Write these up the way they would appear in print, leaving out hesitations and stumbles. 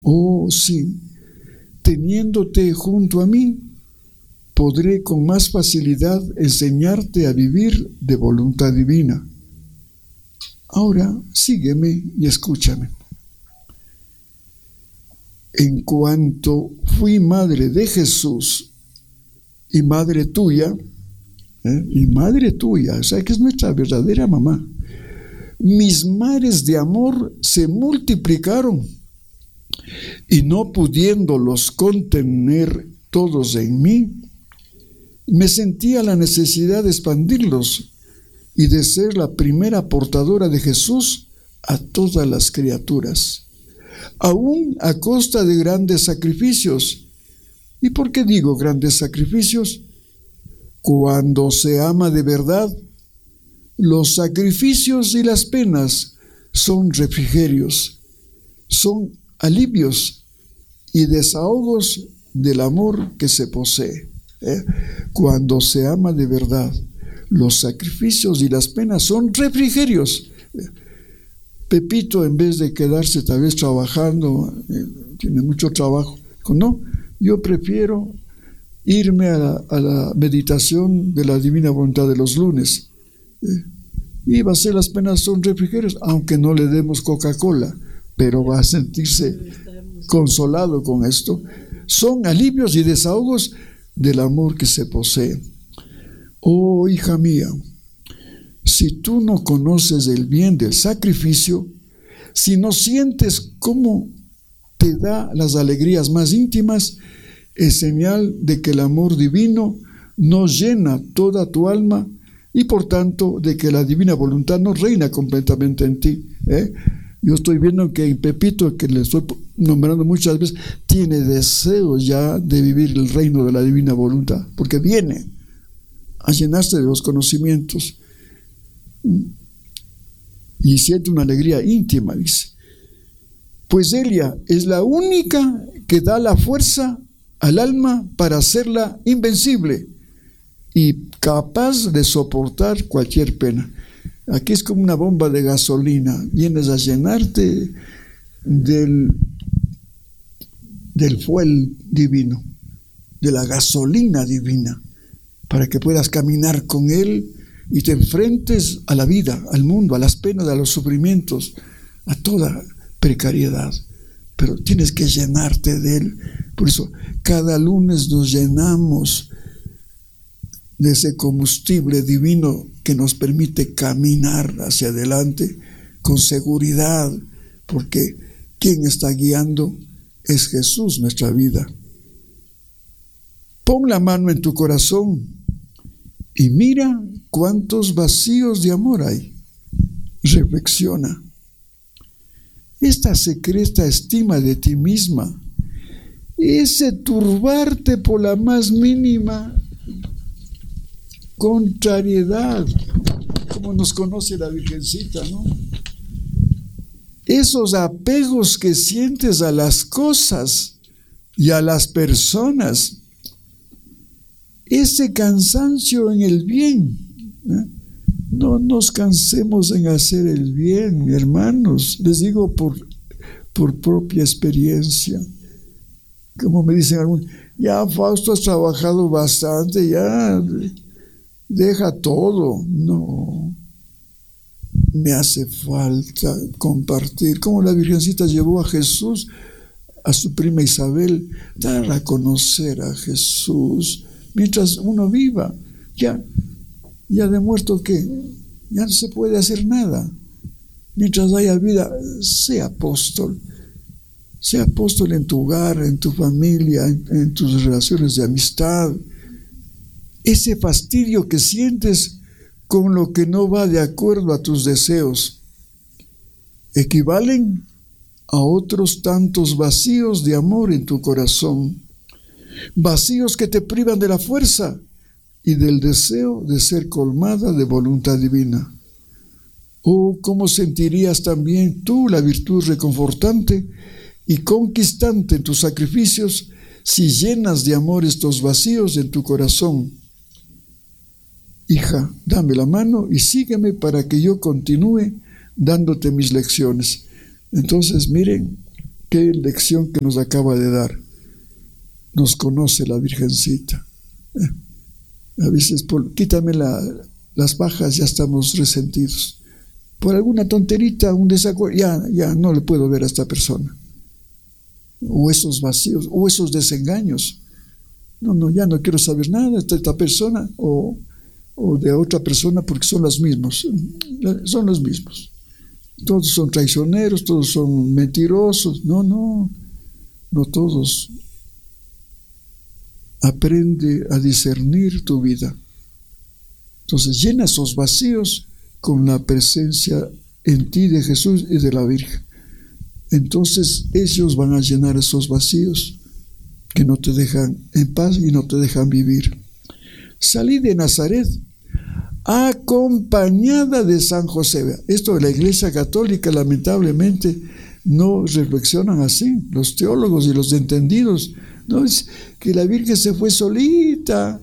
Oh, sí, teniéndote junto a mí, podré con más facilidad enseñarte a vivir de voluntad divina. Ahora, sígueme y escúchame. En cuanto fui madre de Jesús y madre tuya, o sea que es nuestra verdadera mamá, mis mares de amor se multiplicaron y no pudiéndolos contener todos en mí, me sentía la necesidad de expandirlos y de ser la primera portadora de Jesús a todas las criaturas, aún a costa de grandes sacrificios. ¿Y por qué digo grandes sacrificios? Cuando se ama de verdad, los sacrificios y las penas son refrigerios, son alivios y desahogos del amor que se posee. Cuando se ama de verdad, los sacrificios y las penas son refrigerios. Pepito, en vez de quedarse tal vez trabajando, tiene mucho trabajo, no, yo prefiero irme a la meditación de la divina voluntad de los lunes. Y va a ser las penas son refrigerios, aunque no le demos Coca-Cola, pero va a sentirse consolado con esto. Son alivios y desahogos del amor que se posee. Oh, hija mía, si tú no conoces el bien del sacrificio, si no sientes cómo te da las alegrías más íntimas, es señal de que el amor divino no llena toda tu alma y por tanto de que la divina voluntad no reina completamente en ti. Yo estoy viendo que en Pepito, que le estoy nombrando muchas veces, tiene deseo ya de vivir el reino de la divina voluntad, porque viene a llenarse de los conocimientos y siente una alegría íntima, dice. Pues ella es la única que da la fuerza al alma para hacerla invencible y capaz de soportar cualquier pena. Aquí es como una bomba de gasolina, vienes a llenarte del fuel divino, de la gasolina divina, para que puedas caminar con él y te enfrentes a la vida, al mundo, a las penas, a los sufrimientos, a toda precariedad. Pero tienes que llenarte de él. Por eso cada lunes nos llenamos de ese combustible divino que nos permite caminar hacia adelante con seguridad, porque quien está guiando es Jesús, nuestra vida. Pon la mano en tu corazón y mira cuántos vacíos de amor hay. Reflexiona. Esta secreta estima de ti misma, ese turbarte por la más mínima contrariedad, como nos conoce la Virgencita, ¿no? Esos apegos que sientes a las cosas y a las personas, ese cansancio en el bien, no nos cansemos en hacer el bien, hermanos, les digo por propia experiencia. Como me dicen algunos, ya Fausto, has trabajado bastante, ya deja todo. No, me hace falta compartir, como la Virgencita llevó a Jesús, a su prima Isabel, dar a conocer a Jesús mientras uno viva. Ya de muerto que ya no se puede hacer nada. Mientras haya vida, sea apóstol en tu hogar, en tu familia, en tus relaciones de amistad. Ese fastidio que sientes con lo que no va de acuerdo a tus deseos equivalen a otros tantos vacíos de amor en tu corazón, vacíos que te privan de la fuerza y del deseo de ser colmada de voluntad divina. Oh, cómo sentirías también tú la virtud reconfortante y conquistante en tus sacrificios si llenas de amor estos vacíos en tu corazón. Hija, dame la mano y sígueme para que yo continúe dándote mis lecciones. Entonces, miren, Qué lección que nos acaba de dar. Nos conoce la Virgencita. A veces, quítame las bajas, ya estamos resentidos. Por alguna tonterita, un desacuerdo, ya no le puedo ver a esta persona. O esos vacíos, o esos desengaños. No, ya no quiero saber nada de esta persona o de otra persona porque son los mismos. Son los mismos. Todos son traicioneros, todos son mentirosos. No todos. Aprende a discernir tu vida. Entonces llena esos vacíos con la presencia en ti de Jesús y de la Virgen. Entonces ellos van a llenar esos vacíos que no te dejan en paz y no te dejan vivir. Salí de Nazaret acompañada de San José. Esto de la Iglesia Católica lamentablemente no reflexionan así. Los teólogos y los entendidos, no es que la Virgen se fue solita.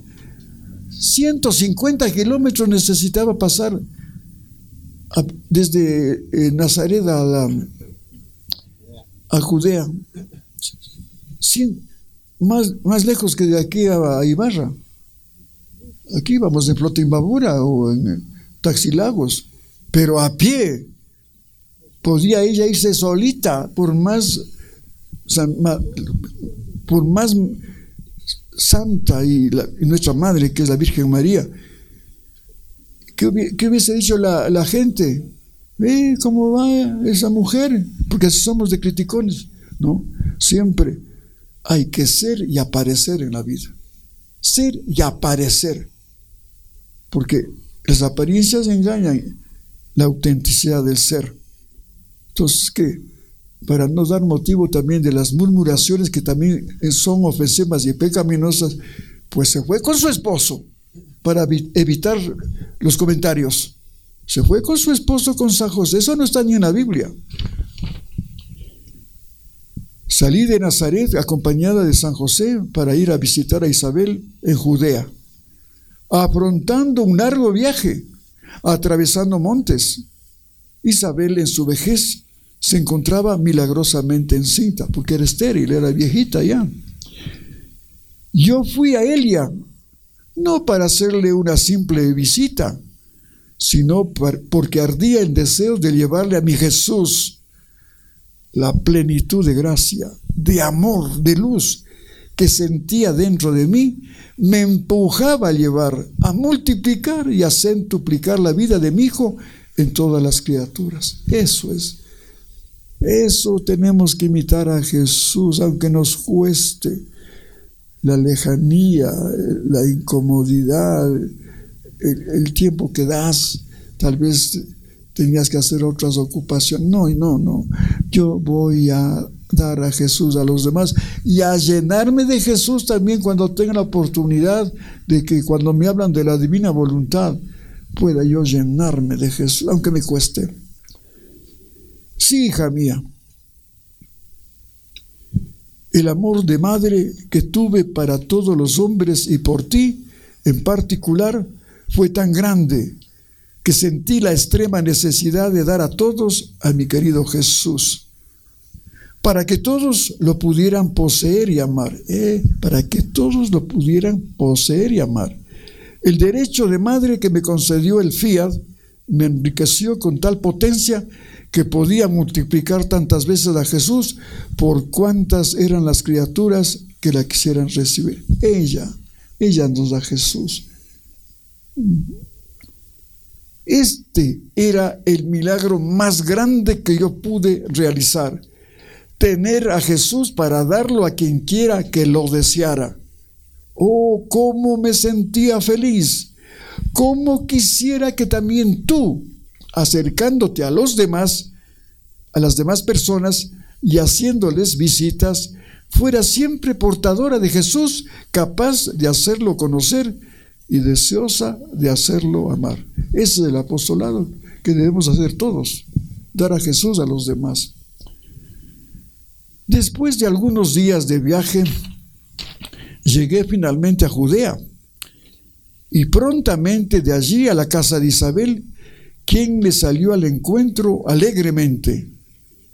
150 kilómetros necesitaba pasar desde Nazaret a Judea. Más lejos que de aquí a Ibarra. Aquí vamos en Flota Imbabura o en Taxilagos, pero a pie. Podía ella irse solita, por más santa y nuestra madre, que es la Virgen María. ¿Qué hubiese dicho la gente? Ve cómo va esa mujer, porque así somos de criticones. No, siempre hay que ser y aparecer en la vida. Ser y aparecer. Porque las apariencias engañan la autenticidad del ser. Entonces, ¿qué? Para no dar motivo también de las murmuraciones que también son ofensivas y pecaminosas, pues se fue con su esposo para evitar los comentarios. Se fue con su esposo, con San José. Eso no está ni en la Biblia. Salí de Nazaret acompañada de San José para ir a visitar a Isabel en Judea, afrontando un largo viaje, atravesando montes. Isabel en su vejez se encontraba milagrosamente encinta, porque era estéril, era viejita ya. Yo fui a Elia, no para hacerle una simple visita, sino porque ardía en deseos de llevarle a mi Jesús la plenitud de gracia, de amor, de luz que sentía dentro de mí, me empujaba a llevar, a multiplicar y a centuplicar la vida de mi Hijo en todas las criaturas. Eso tenemos que imitar a Jesús, aunque nos cueste la lejanía, la incomodidad, el tiempo que das. Tal vez tenías que hacer otras ocupaciones. No. Yo voy a dar a Jesús a los demás y a llenarme de Jesús también cuando tenga la oportunidad de que cuando me hablan de la divina voluntad pueda yo llenarme de Jesús, aunque me cueste. Sí, hija mía, el amor de madre que tuve para todos los hombres y por ti en particular fue tan grande que sentí la extrema necesidad de dar a todos a mi querido Jesús, para que todos lo pudieran poseer y amar, para que todos lo pudieran poseer y amar. El derecho de madre que me concedió el fiat me enriqueció con tal potencia que podía multiplicar tantas veces a Jesús por cuantas eran las criaturas que la quisieran recibir. Ella nos da Jesús. Este era el milagro más grande que yo pude realizar. Tener a Jesús para darlo a quien quiera que lo deseara. Oh, cómo me sentía feliz. Cómo quisiera que también tú, acercándote a los demás, a las demás personas y haciéndoles visitas, fuera siempre portadora de Jesús, capaz de hacerlo conocer y deseosa de hacerlo amar. Ese es el apostolado que debemos hacer todos, dar a Jesús a los demás. Después de algunos días de viaje, llegué finalmente a Judea y prontamente de allí a la casa de Isabel, quien me salió al encuentro alegremente.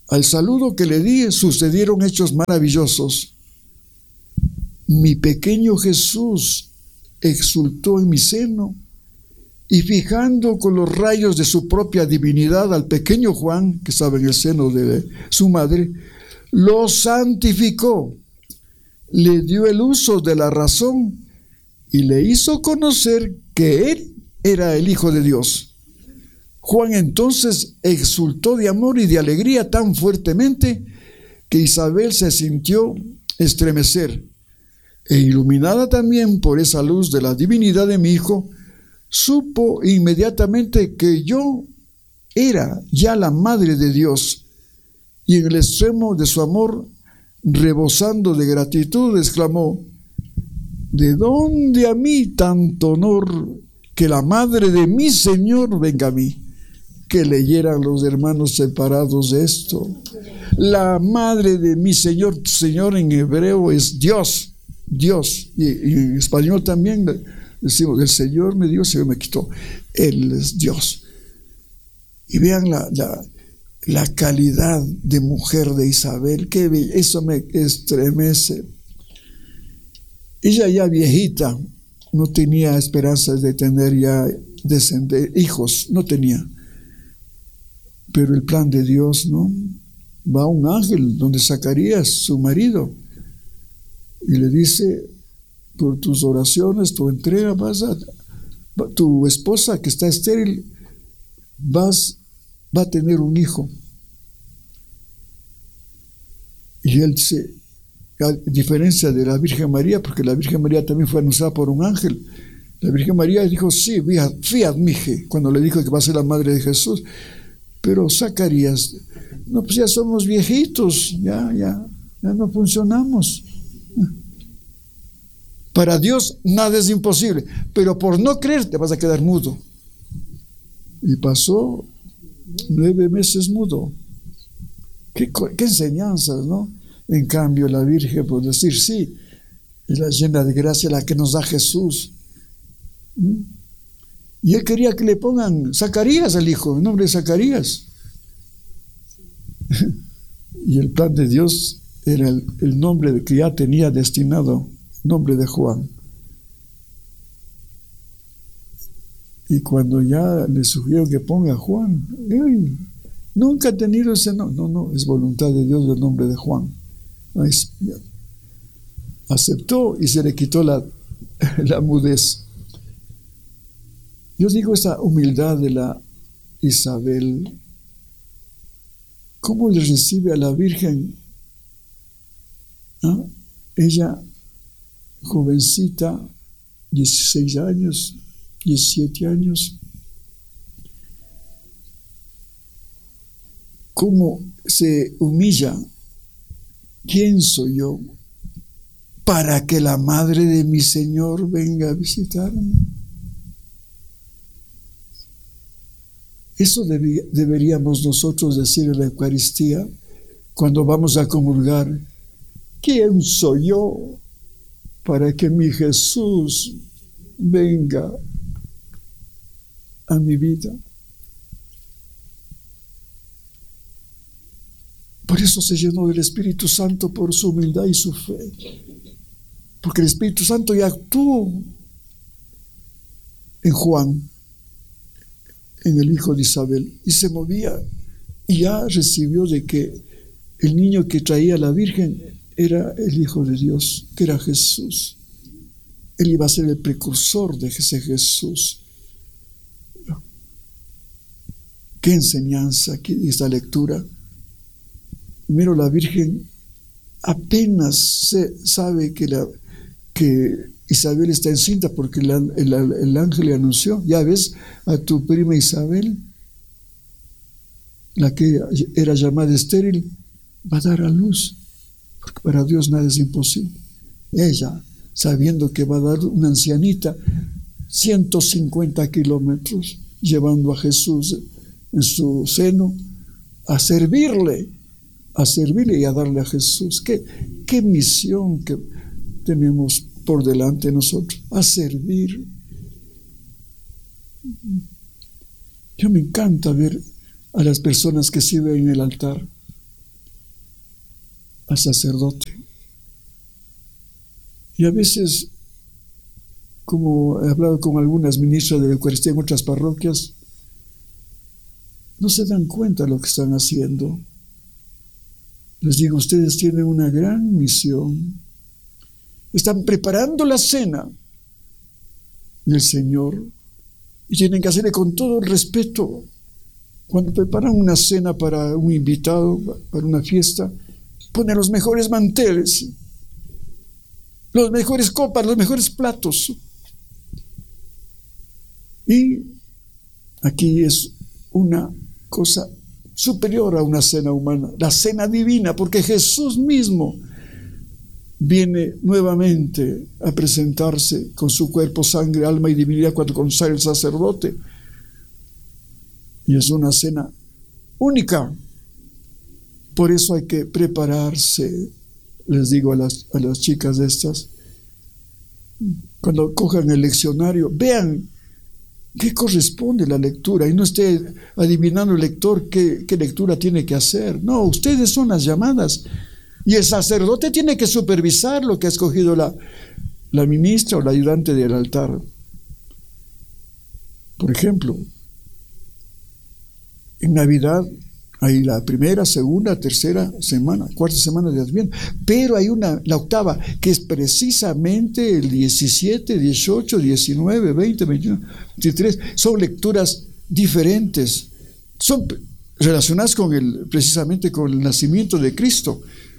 Al saludo que le di sucedieron hechos maravillosos. Mi pequeño Jesús exultó en mi seno, y fijando con los rayos de su propia divinidad al pequeño Juan, que estaba en el seno de su madre, lo santificó, le dio el uso de la razón y le hizo conocer que él era el Hijo de Dios. Juan entonces exultó de amor y de alegría tan fuertemente que Isabel se sintió estremecer, e iluminada también por esa luz de la divinidad de mi hijo, supo inmediatamente que yo era ya la madre de Dios, y en el extremo de su amor, rebosando de gratitud, exclamó: ¿de dónde a mí tanto honor que la madre de mi Señor venga a mí? Que leyeran los hermanos separados de esto. La madre de mi Señor, Señor en hebreo es Dios, Dios, y en español también decimos: el Señor me dio, el Señor me quitó. Él es Dios. Y vean la calidad de mujer de Isabel, que eso me estremece. Ella ya viejita, no tenía esperanzas de tener ya hijos, no tenía. Pero el plan de Dios, ¿no? Va un ángel donde Zacarías, su marido, y le dice: por tus oraciones, tu entrega, tu esposa que está estéril, va a tener un hijo. Y él dice, a diferencia de la Virgen María, porque la Virgen María también fue anunciada por un ángel, la Virgen María dijo: sí, fiat mije, cuando le dijo que va a ser la madre de Jesús. Pero Zacarías: no, pues ya somos viejitos, ya no funcionamos. Para Dios nada es imposible, pero por no creer te vas a quedar mudo. Y pasó 9 meses mudo. ¿Qué enseñanzas, ¿no? En cambio, la Virgen, por decir sí, es la llena de gracia, la que nos da Jesús. Y él quería que le pongan Zacarías al hijo, el nombre de Zacarías. Y el plan de Dios era el nombre que ya tenía destinado, nombre de Juan. Y cuando ya le sugirieron que ponga Juan, nunca ha tenido ese nombre. No, es voluntad de Dios el nombre de Juan. Aceptó y se le quitó la mudez. Yo digo, esa humildad de la Isabel, ¿cómo le recibe a la Virgen? ¿Ah? Ella, jovencita, 16 años, 17 años, ¿cómo se humilla? ¿Quién soy yo para que la madre de mi Señor venga a visitarme? Eso deberíamos nosotros decir en la Eucaristía cuando vamos a comulgar. ¿Quién soy yo para que mi Jesús venga a mi vida? Por eso se llenó del Espíritu Santo, por su humildad y su fe. Porque el Espíritu Santo ya actuó en Juan, en el hijo de Isabel, y se movía, y ya recibió de que el niño que traía la Virgen era el Hijo de Dios, que era Jesús. Él iba a ser el precursor de ese Jesús. Qué enseñanza aquí esta lectura. Primero, la Virgen apenas se sabe que Isabel está encinta, porque el ángel le anunció: ya ves a tu prima Isabel, la que era llamada estéril, va a dar a luz, porque para Dios nada es imposible. Ella, sabiendo que va a dar una ancianita, 150 kilómetros, llevando a Jesús en su seno, a servirle y a darle a Jesús. Qué misión que tenemos por delante de nosotros, a servir. Yo me encanta ver a las personas que sirven en el altar. al sacerdote. Y a veces, como he hablado con algunas ministras de la Eucaristía en otras parroquias, no se dan cuenta de lo que están haciendo. Les digo, ustedes tienen una gran misión. Están preparando la cena del Señor y tienen que hacerle con todo el respeto. Cuando preparan una cena para un invitado, para una fiesta, ponen los mejores manteles, las mejores copas, los mejores platos. Y aquí es una cosa superior a una cena humana, la cena divina, porque Jesús mismo viene nuevamente a presentarse con su cuerpo, sangre, alma y divinidad cuando consagra el sacerdote. Y es una cena única. Por eso hay que prepararse, les digo a las chicas de estas, cuando cojan el leccionario, vean qué corresponde la lectura y no esté adivinando el lector qué lectura tiene que hacer. No, ustedes son las llamadas y el sacerdote tiene que supervisar lo que ha escogido la ministra o la ayudante del altar. Por ejemplo, en Navidad hay la primera, segunda, tercera semana, cuarta semana de Adviento, pero hay la octava, que es precisamente el 17, 18, 19, 20, 21, 23. Son lecturas diferentes, son relacionadas precisamente con el nacimiento de Cristo.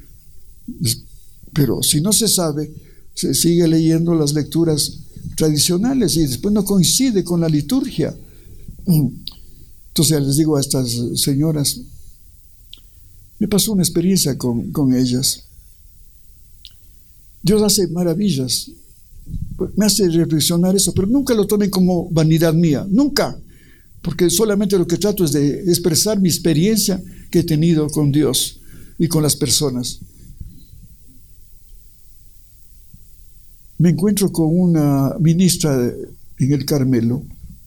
Pero si no se sabe, se sigue leyendo las lecturas tradicionales y después no coincide con la liturgia. Entonces les digo a estas señoras, me pasó una experiencia con ellas. Dios hace maravillas, me hace reflexionar eso, pero nunca lo tomen como vanidad mía, nunca, porque solamente lo que trato es de expresar mi experiencia que he tenido con Dios y con las personas. Me encuentro con una ministra en el Carmelo,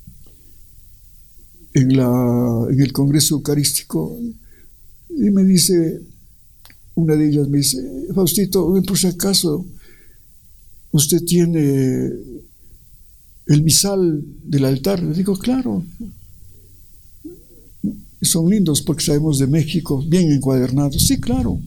en el Congreso Eucarístico, y me dice, una de ellas me dice, Faustito, por si acaso usted tiene el misal del altar. Le digo, claro, son lindos porque sabemos de México, bien encuadernados. Sí, claro.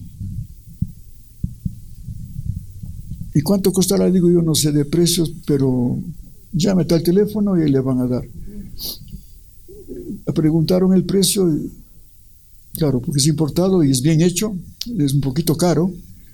¿Y cuánto costará? Digo, yo no sé de precios, pero llámete al teléfono y le van a dar. Preguntaron el precio, y, claro, porque es importado y es bien hecho, es un poquito caro.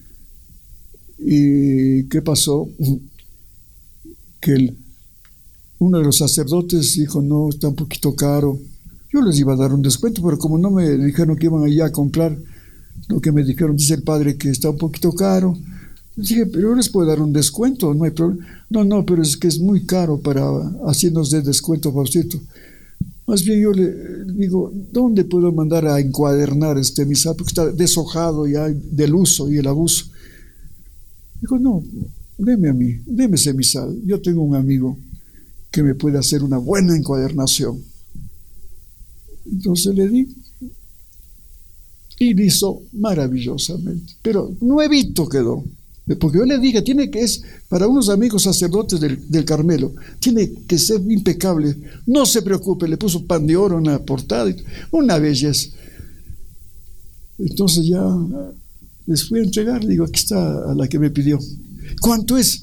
¿Y qué pasó? Que uno de los sacerdotes dijo, no, está un poquito caro. Yo les iba a dar un descuento, pero como no me dijeron que iban allá a comprar, lo que me dijeron, dice el padre que está un poquito caro. Dije, pero yo les puedo dar un descuento, no hay problema. No, pero es que es muy caro para hacernos de descuento, Faustito. Más bien yo le digo, ¿dónde puedo mandar a encuadernar este misal? Porque está deshojado ya del uso y el abuso. Digo, no, deme a mí, deme ese misal. Yo tengo un amigo que me puede hacer una buena encuadernación. Entonces le di y lo hizo maravillosamente, pero nuevito quedó. Porque yo le dije, es para unos amigos sacerdotes del Carmelo, tiene que ser impecable, no se preocupe, le puso pan de oro en la portada, una belleza. Entonces ya les fui a entregar, digo, aquí está a la que me pidió. ¿Cuánto es?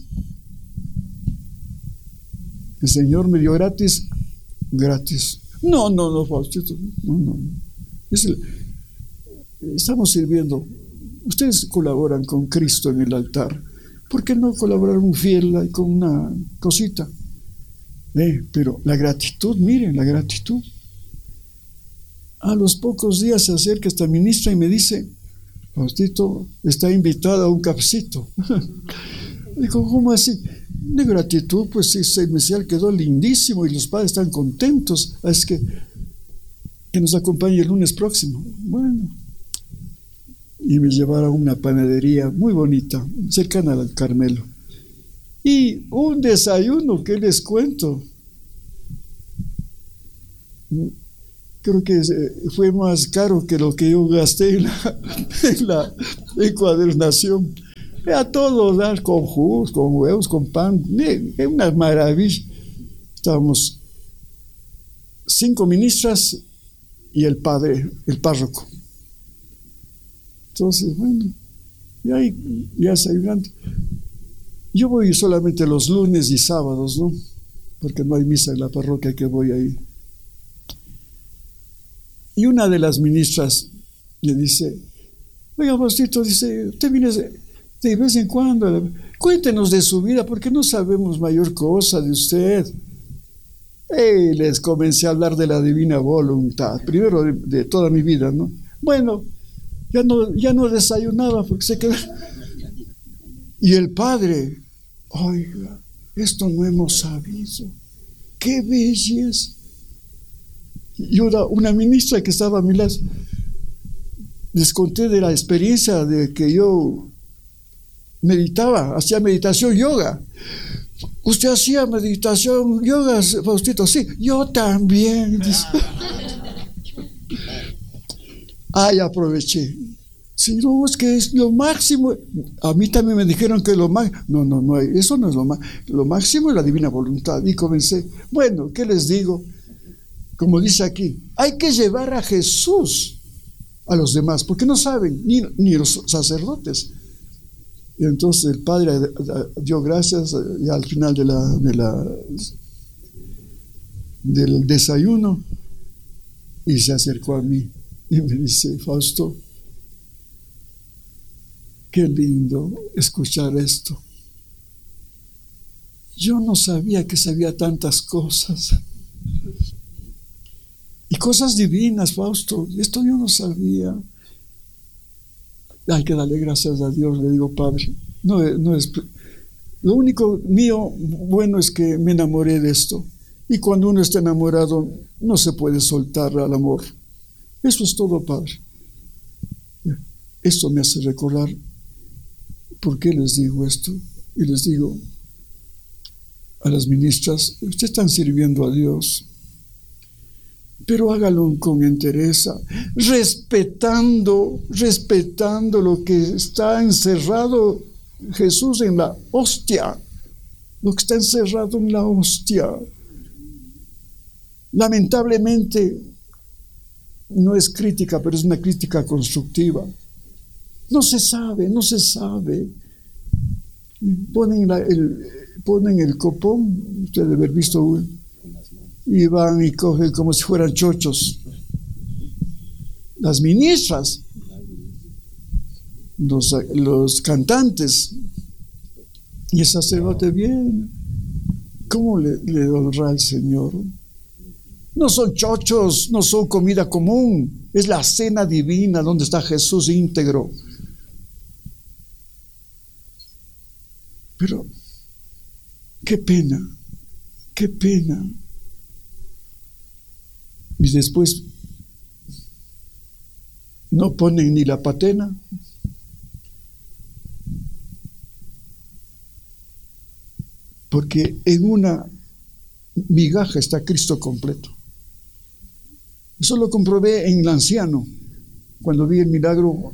El Señor me dio gratis. No, Faustito, no. Estamos sirviendo. Ustedes colaboran con Cristo en el altar. ¿Por qué no colaborar un fiel con una cosita? Pero la gratitud, miren, la gratitud. A los pocos días se acerca esta ministra y me dice, Faustito está invitada a un cafecito. Digo, ¿cómo así? De gratitud, pues ese misal quedó lindísimo y los padres están contentos. Es que nos acompañe el lunes próximo. Bueno. Y me llevaron a una panadería muy bonita, cercana al Carmelo. Y un desayuno, ¿qué les cuento? creo que fue más caro que lo que yo gasté en la encuadernación. Era todo, dar con jugos, con huevos, con pan, es una maravilla. Estábamos 5 ministras y el padre, el párroco. Entonces, bueno, ya desayunando. Yo voy solamente los lunes y sábados, ¿no? Porque no hay misa en la parroquia que voy ahí. Y una de las ministras le dice: oiga, Faustito, dice, usted viene de vez en cuando, cuéntenos de su vida, porque no sabemos mayor cosa de usted. Y les comencé a hablar de la divina voluntad, primero de toda mi vida, ¿no? Bueno, ya no desayunaba porque se quedó. Y el padre: oiga, esto no hemos sabido. ¡Qué belleza! Y una ministra que estaba a mi lado, les conté de la experiencia de que yo meditaba, hacía meditación, yoga. ¿Usted hacía meditación, yoga, Faustito? Sí, yo también. Ay, aproveché. Si no, es que es lo máximo. A mí también me dijeron que lo máximo. No, eso no es lo máximo. Lo máximo es la divina voluntad. Y comencé. Bueno, ¿qué les digo? Como dice aquí, hay que llevar a Jesús a los demás, porque no saben, ni los sacerdotes. Y entonces el padre dio gracias ya al final del desayuno, y se acercó a mí y me dice: Fausto, qué lindo escuchar esto. Yo no sabía que sabía tantas cosas. Y cosas divinas, Fausto. Esto yo no sabía. Hay que darle gracias a Dios, le digo: Padre. No es. Lo único mío bueno es que me enamoré de esto. Y cuando uno está enamorado, no se puede soltar al amor. Eso es todo, Padre. Esto me hace recordar por qué les digo esto. Y les digo a las ministras: ustedes están sirviendo a Dios, pero hágalo con entereza, respetando lo que está encerrado Jesús en la hostia, lo que está encerrado en la hostia. Lamentablemente, no es crítica, pero es una crítica constructiva. No se sabe. Ponen el copón, usted debe haber visto uno, y van y cogen como si fueran chochos. Las ministras, los cantantes, y el sacerdote viene. ¿Cómo le honra al Señor? No son chochos, no son comida común, es la cena divina donde está Jesús íntegro. Pero qué pena. Y después no ponen ni la patena. Porque en una migaja está Cristo completo. Eso lo comprobé en el anciano. Cuando vi el milagro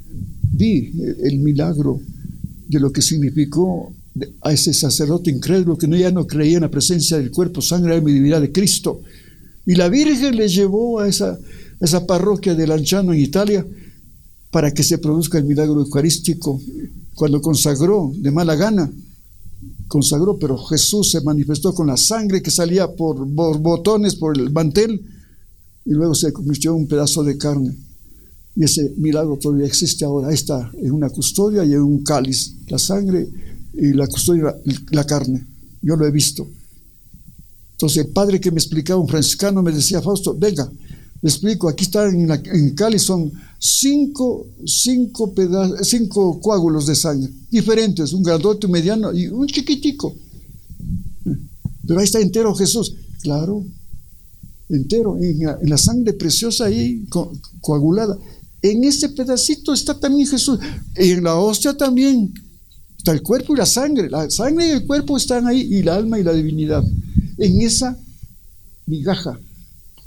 de lo que significó a ese sacerdote incrédulo que ya no creía en la presencia del cuerpo, sangre, alma y divinidad de Cristo. Y la Virgen le llevó a esa parroquia de Lanciano en Italia para que se produzca el milagro eucarístico. Cuando consagró, de mala gana, pero Jesús se manifestó con la sangre que salía por botones, por el mantel, y luego se convirtió en un pedazo de carne. Y ese milagro todavía existe ahora. Ahí está, en una custodia y en un cáliz, la sangre y la custodia, la carne. Yo lo he visto. Entonces el padre que me explicaba, un franciscano, me decía: Fausto, venga, le explico, aquí está en el cáliz, son 5 coágulos de sangre, diferentes, un grandote, un mediano y un chiquitico. Pero ahí está entero Jesús. Claro, entero, en la sangre preciosa ahí, coagulada. En ese pedacito está también Jesús. En la hostia también está el cuerpo y la sangre. La sangre y el cuerpo están ahí, y el alma y la divinidad. En esa migaja.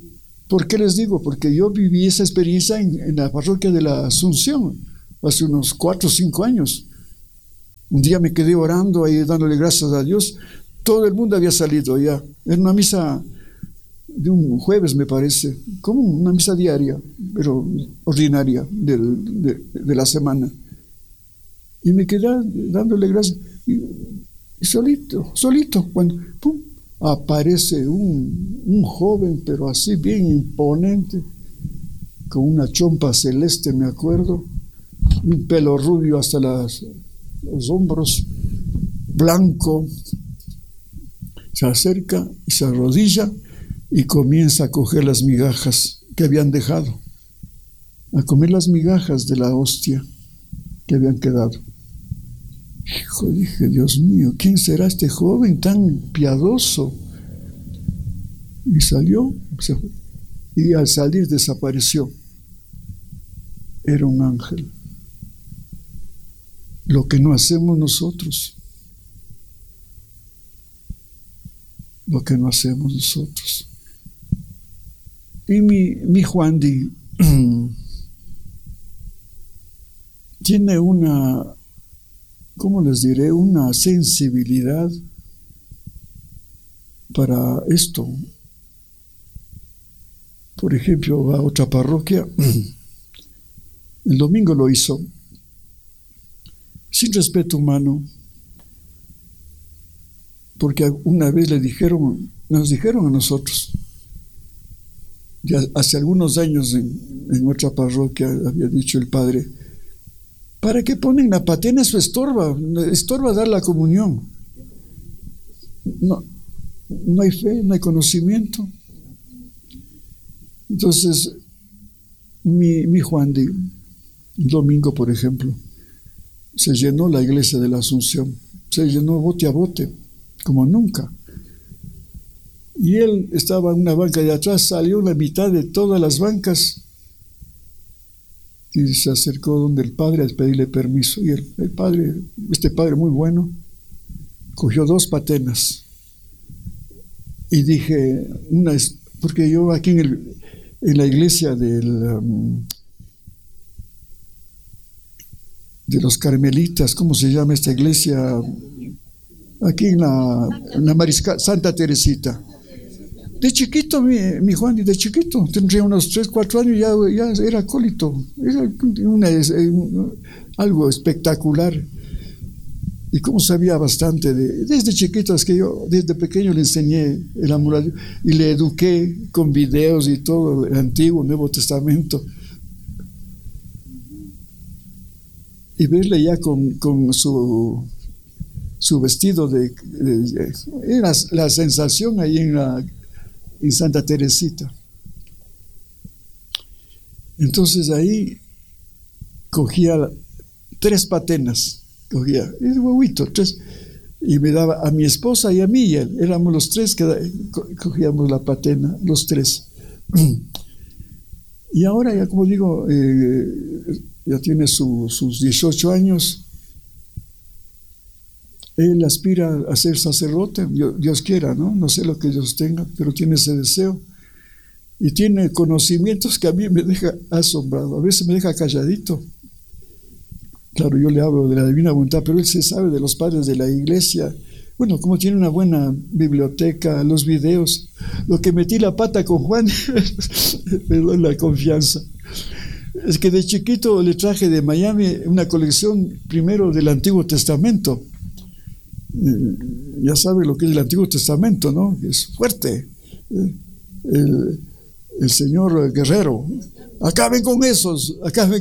¿Por qué les digo? Porque yo viví esa experiencia en la parroquia de la Asunción, hace unos 4 o 5 años. Un día me quedé orando ahí, dándole gracias a Dios. Todo el mundo había salido ya. Era una misa de un jueves, me parece, como una misa diaria, pero ordinaria de la semana. Y me quedé dándole gracias. Y solito, cuando ¡pum!, aparece un joven, pero así bien imponente, con una chompa celeste, me acuerdo, un pelo rubio hasta los hombros, blanco. Se acerca y se arrodilla y comienza a coger las migajas que habían dejado, a comer las migajas de la hostia que habían quedado. Hijo, dije, Dios mío, ¿quién será este joven tan piadoso? Y salió, se fue, y al salir desapareció. Era un ángel. Lo que no hacemos nosotros. Lo que no hacemos nosotros. Y mi Juan Di tiene una, ¿cómo les diré?, una sensibilidad para esto. Por ejemplo, va a otra parroquia, el domingo lo hizo, sin respeto humano, porque una vez nos dijeron a nosotros, ya hace algunos años en otra parroquia había dicho el padre, ¿para qué ponen la patena? Eso estorba dar la comunión. No hay fe, no hay conocimiento. Entonces, mi Juan Di, el domingo, por ejemplo, se llenó la iglesia de la Asunción, se llenó bote a bote, como nunca. Y él estaba en una banca de atrás, salió la mitad de todas las bancas y se acercó donde el padre a pedirle permiso. Y el padre, este padre muy bueno, cogió 2 patenas. Y dije, porque yo aquí en la iglesia de los carmelitas, ¿cómo se llama esta iglesia? Aquí en la Mariscal, Santa Teresita. De chiquito, mi Juan, de chiquito, tendría unos 3, 4 años, ya era acólito. Era algo espectacular. Y como sabía bastante desde chiquito, es que yo desde pequeño le enseñé el amor a Dios y le eduqué con videos y todo, el Antiguo, Nuevo Testamento. Y verle ya con su vestido era la sensación ahí en Santa Teresita. Entonces ahí cogía 3 patenas, el huevito, 3, y me daba a mi esposa y a mí, y éramos los 3 que cogíamos la patena, los 3. Y ahora ya, como digo, ya tiene sus 18 años. Él aspira a ser sacerdote, Dios quiera, ¿no? No sé lo que Dios tenga, pero tiene ese deseo. Y tiene conocimientos que a mí me deja asombrado, a veces me deja calladito. Claro, yo le hablo de la divina voluntad, pero él se sabe de los padres de la iglesia. Bueno, como tiene una buena biblioteca, los videos, lo que metí la pata con Juan, perdón la confianza. Es que de chiquito le traje de Miami una colección primero del Antiguo Testamento. Ya sabe lo que es el Antiguo Testamento, ¿no? Es fuerte. El señor Guerrero, acaben con esos.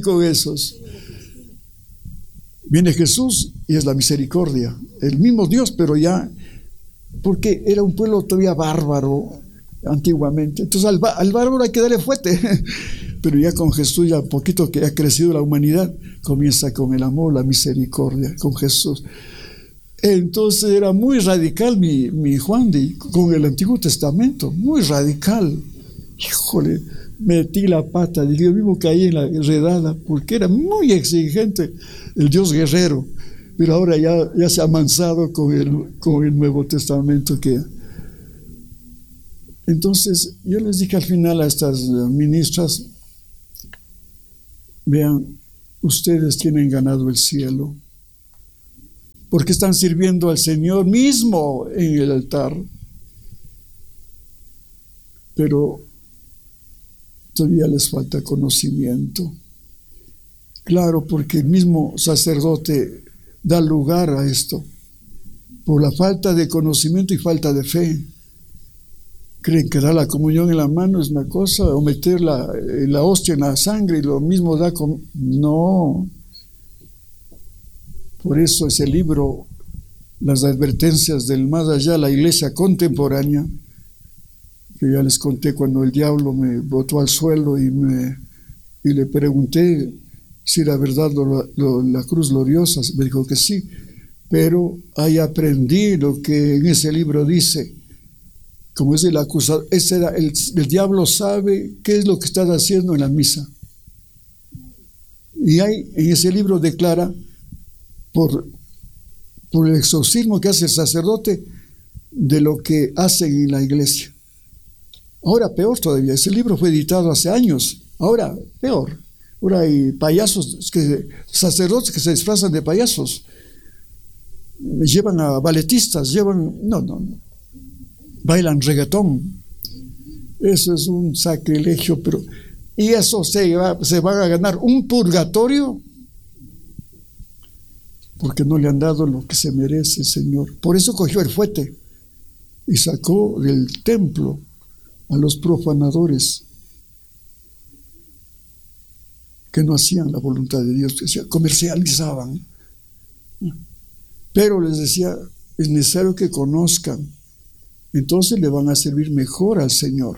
Viene Jesús y es la misericordia, el mismo Dios, pero ya, porque era un pueblo todavía bárbaro antiguamente. Entonces al bárbaro hay que darle fuerte, pero ya con Jesús, ya poquito que ha crecido la humanidad, comienza con el amor, la misericordia, con Jesús. Entonces era muy radical mi Juan Di con el Antiguo Testamento, muy radical. Híjole, metí la pata, yo mismo caí en la redada, porque era muy exigente el Dios guerrero, pero ahora ya se ha amansado con el Nuevo Testamento, que Entonces, yo les dije al final a estas ministras, vean, ustedes tienen ganado el cielo, porque están sirviendo al Señor mismo en el altar. Pero todavía les falta conocimiento. Claro, porque el mismo sacerdote da lugar a esto, por la falta de conocimiento y falta de fe. Creen que dar la comunión en la mano es una cosa, o meter la hostia en la sangre y lo mismo da con... No. Por eso ese libro, las advertencias del más allá, la iglesia contemporánea, que ya les conté cuando el diablo me botó al suelo y le pregunté si era verdad la cruz gloriosa, me dijo que sí, pero ahí aprendí lo que en ese libro dice. Como es el acusador, el diablo sabe qué es lo que estás haciendo en la misa. Y en ese libro declara, por el exorcismo que hace el sacerdote, de lo que hacen en la iglesia. Ahora peor todavía, ese libro fue editado hace años, ahora peor. Ahora hay sacerdotes que se disfrazan de payasos, llevan a balletistas, no. Bailan reggaetón. Eso es un sacrilegio, y eso se van a ganar un purgatorio porque no le han dado lo que se merece el Señor. Por eso cogió el fuete y sacó del templo a los profanadores que no hacían la voluntad de Dios, que comercializaban. Pero les decía, es necesario que conozcan. Entonces le van a servir mejor al Señor,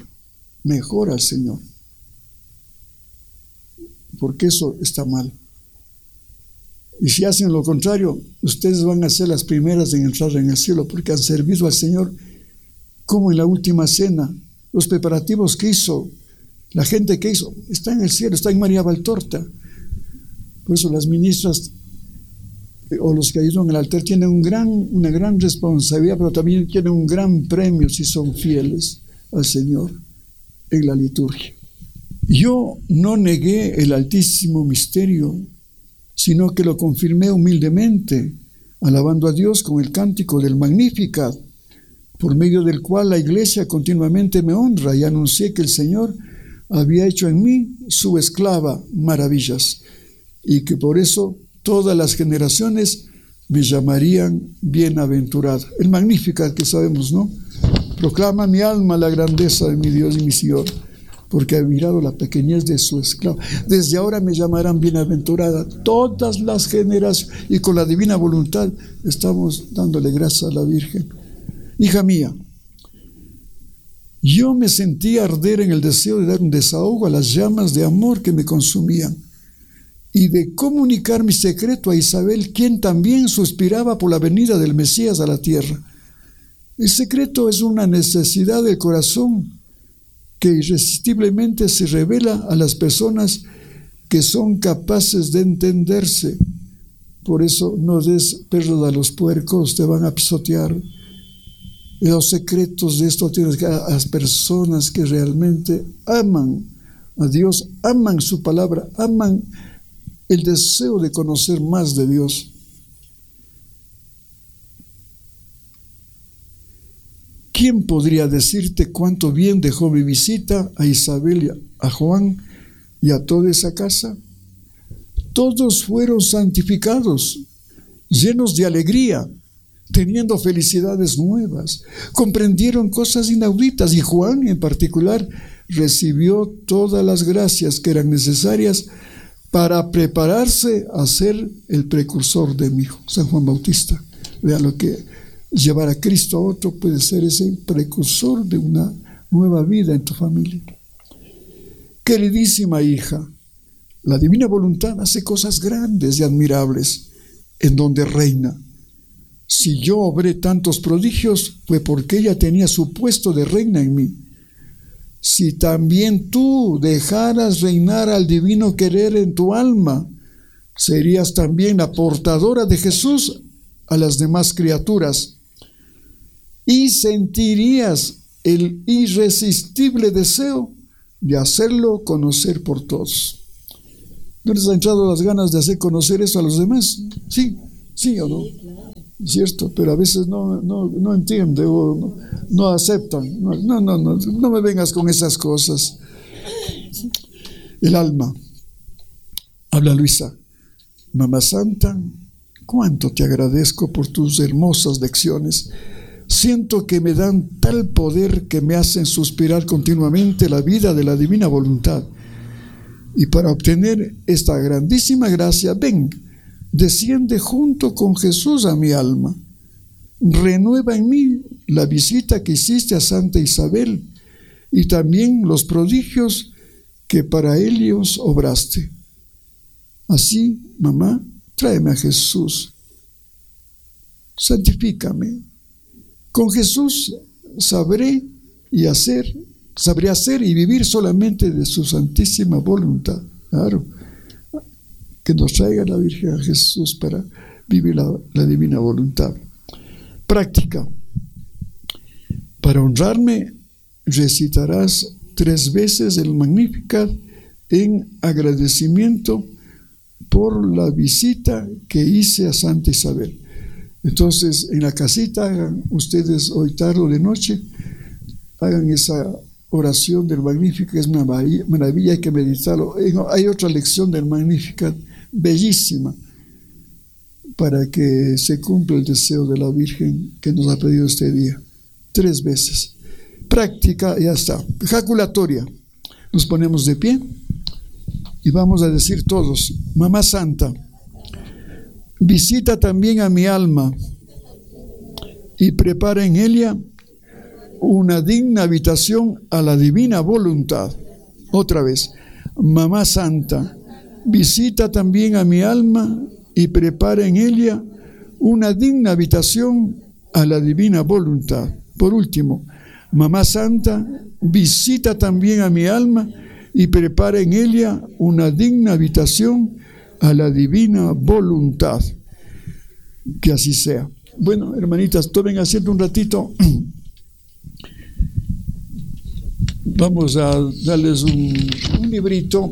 porque eso está mal. Y si hacen lo contrario, ustedes van a ser las primeras en entrar en el cielo, porque han servido al Señor como en la última cena. Los preparativos que hizo, la gente que hizo, está en el cielo, está en María Valtorta. Por eso las ministras o los que ayudan al altar tienen una gran responsabilidad, pero también tienen un gran premio si son fieles al Señor en la liturgia. Yo no negué el altísimo misterio, sino que lo confirmé humildemente, alabando a Dios con el cántico del Magnificat, por medio del cual la Iglesia continuamente me honra, y anuncié que el Señor había hecho en mí su esclava maravillas, y que por eso todas las generaciones me llamarían bienaventurado. El Magnificat que sabemos, ¿no? Proclama mi alma la grandeza de mi Dios y mi Señor, porque ha mirado la pequeñez de su esclavo. Desde ahora me llamarán bienaventurada todas las generaciones, y con la divina voluntad estamos dándole gracias a la Virgen. Hija mía, yo me sentí arder en el deseo de dar un desahogo a las llamas de amor que me consumían, y de comunicar mi secreto a Isabel, quien también suspiraba por la venida del Mesías a la tierra. El secreto es una necesidad del corazón que irresistiblemente se revela a las personas que son capaces de entenderse. Por eso no des perros a los puercos, te van a pisotear. Los secretos de esto tienes que a las personas que realmente aman a Dios, aman su palabra, aman el deseo de conocer más de Dios. ¿Quién podría decirte cuánto bien dejó mi visita a Isabel, a Juan y a toda esa casa? Todos fueron santificados, llenos de alegría, teniendo felicidades nuevas, comprendieron cosas inauditas, y Juan en particular recibió todas las gracias que eran necesarias para prepararse a ser el precursor de mi hijo, San Juan Bautista. Vean lo que llevar a Cristo a otro puede ser ese precursor de una nueva vida en tu familia. Queridísima hija, la divina voluntad hace cosas grandes y admirables en donde reina. Si yo obré tantos prodigios, fue porque ella tenía su puesto de reina en mí. Si también tú dejaras reinar al divino querer en tu alma, serías también la portadora de Jesús a las demás criaturas, y sentirías el irresistible deseo de hacerlo conocer por todos. ¿No les ha entrado las ganas de hacer conocer eso a los demás? Sí, sí o no. ¿Cierto? Pero a veces no entiende o no aceptan. No me vengas con esas cosas. El alma. Habla Luisa. Mamá Santa, cuánto te agradezco por tus hermosas lecciones. Siento que me dan tal poder que me hacen suspirar continuamente la vida de la divina voluntad. Y para obtener esta grandísima gracia, ven, desciende junto con Jesús a mi alma. Renueva en mí la visita que hiciste a Santa Isabel y también los prodigios que para ellos obraste. Así, mamá, tráeme a Jesús. Santifícame. Con Jesús sabré hacer y vivir solamente de su santísima voluntad. Claro, que nos traiga la Virgen a Jesús para vivir la divina voluntad. Práctica. Para honrarme, recitarás 3 veces el Magnificat en agradecimiento por la visita que hice a Santa Isabel. Entonces, en la casita, hagan ustedes hoy tarde o de noche, hagan esa oración del Magnificat, es una maravilla, hay que meditarlo. Hay otra lección del Magnificat bellísima para que se cumpla el deseo de la Virgen que nos ha pedido este día. 3 veces. Práctica, ya está. Ejaculatoria. Nos ponemos de pie y vamos a decir todos: Mamá Santa, visita también a mi alma y prepara en ella una digna habitación a la divina voluntad. Otra vez, Mamá Santa, visita también a mi alma y prepara en ella una digna habitación a la divina voluntad. Por último, Mamá Santa, visita también a mi alma y prepara en ella una digna habitación a la divina voluntad. Que así sea. Bueno, hermanitas, tomen asiento un ratito. Vamos a darles un librito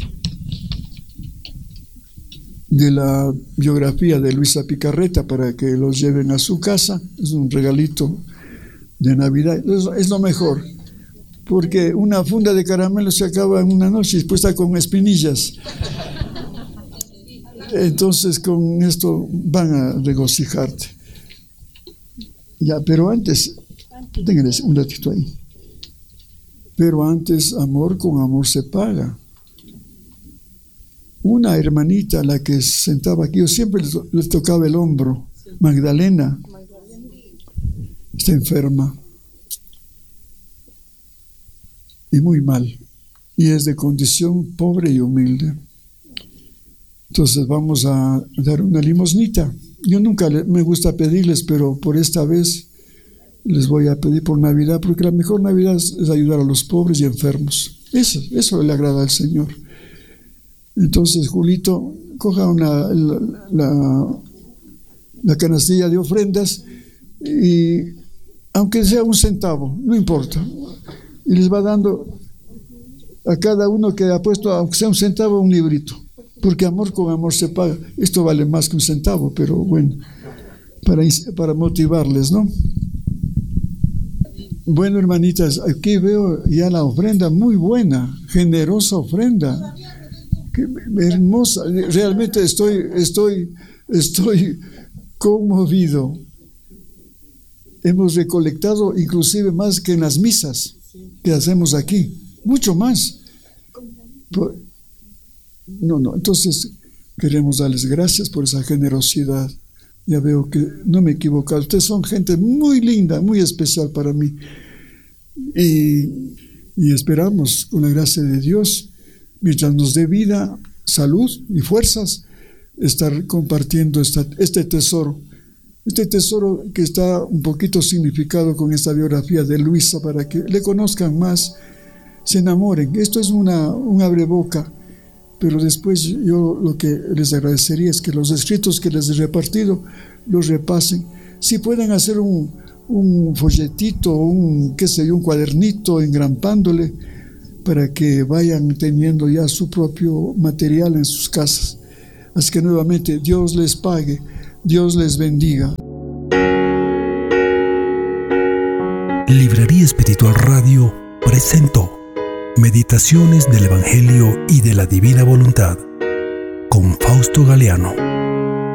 de la biografía de Luisa Picarreta para que los lleven a su casa. Es un regalito de Navidad. Es lo mejor, porque una funda de caramelo se acaba en una noche y después está con espinillas. Entonces con esto van a regocijarte. Ya, pero antes, ténganles un ratito ahí. Pero antes, amor con amor se paga. Una hermanita, la que sentaba aquí, yo siempre les tocaba el hombro, Magdalena, está enferma y muy mal, y es de condición pobre y humilde. Entonces vamos a dar una limosnita. Yo nunca me gusta pedirles, pero por esta vez les voy a pedir por Navidad, porque la mejor Navidad es ayudar a los pobres y enfermos. Eso le agrada al Señor. Entonces, Julito, coja la canastilla de ofrendas y aunque sea 1 centavo, no importa, y les va dando a cada uno que ha puesto, aunque sea 1 centavo, un librito, porque amor con amor se paga. Esto vale más que 1 centavo, pero bueno, para motivarles, ¿no? Bueno, hermanitas, aquí veo ya la ofrenda muy buena, generosa ofrenda, qué hermosa. Realmente estoy conmovido. Hemos recolectado inclusive más que en las misas que hacemos aquí, mucho más. Entonces queremos darles gracias por esa generosidad. Ya veo que no me he equivocado. Ustedes son gente muy linda, muy especial para mí. Y esperamos, con la gracia de Dios, mientras nos dé vida, salud y fuerzas, estar compartiendo este tesoro. Este tesoro que está un poquito significado con esta biografía de Luisa, para que le conozcan más, se enamoren. Esto es un abreboca. Pero después yo lo que les agradecería es que los escritos que les he repartido los repasen. Si pueden hacer un un folletito, un cuadernito, engrampándole, para que vayan teniendo ya su propio material en sus casas. Así que nuevamente, Dios les pague, Dios les bendiga. Librería Espiritual Radio presentó Meditaciones del Evangelio y de la Divina Voluntad con Fausto Galeano.